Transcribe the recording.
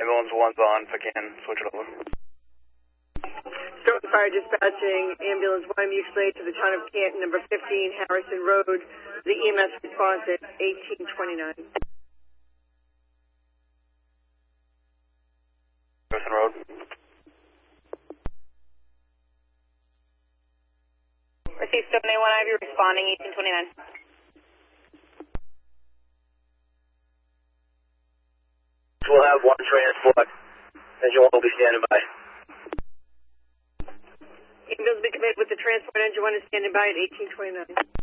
ambulance 1's on, if I can, switch it over. Stone Fire dispatching ambulance 1 Mutual Aid to the town of Canton, number 15 Harrison Road. The EMS response at 1829. Harrison Road. Received 781 Ivy, responding 1829. We'll have one transport. Engine 1 will be standing by. Ambulance will be committed with the transport. Engine 1 is standing by at 1829.